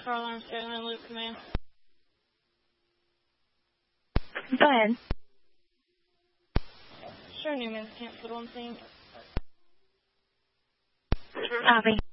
car alarm scheduling loop command. Go ahead. Sure, Newman's canceled on scene. Copy.